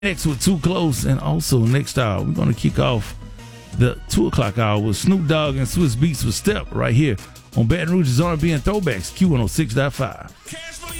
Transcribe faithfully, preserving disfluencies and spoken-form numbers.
Next with Too Close, and also next hour, we're going to kick off the two o'clock hour with Snoop Dogg and Swiss Beats with Step right here on Baton Rouge's R and B and Throwbacks, Q one oh six point five.